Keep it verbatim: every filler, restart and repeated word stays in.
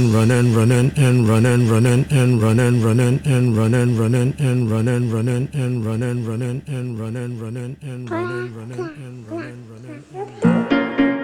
run and run and and run and run and and run and run and and run and run and and run and run and and run and run and and run and run and and run and run and and run and run and